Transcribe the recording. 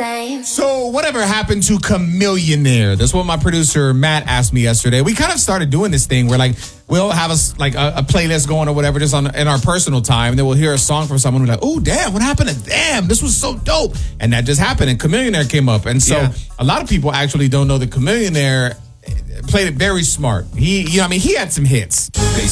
same. So whatever happened to Chameleonaire? That's what my producer Matt asked me yesterday. We kind of started doing this thing where like we'll have a playlist going or whatever just in our personal time, and then we'll hear a song from someone. We're like, oh damn, what happened to them? This was so dope, and that just happened. And Chameleonaire came up, and so a lot of people actually don't know that Chameleonaire played it very smart. He had some hits. They